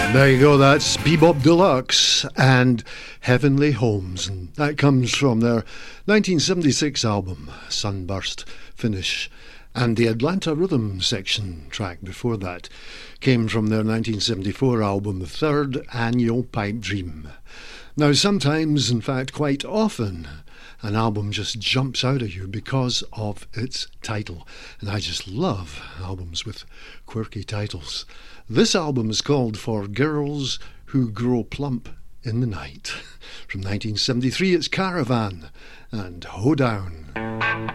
There you go, that's Bebop Deluxe and Heavenly Homes, and that comes from their 1976 album, Sunburst Finish. And the Atlanta Rhythm section track before that came from their 1974 album, The Third Annual Pipe Dream. Now, sometimes, in fact, quite often, an album just jumps out at you because of its title. And I just love albums with quirky titles. This album is called For Girls Who Grow Plump in the Night. From 1973, it's Caravan and Hoedown.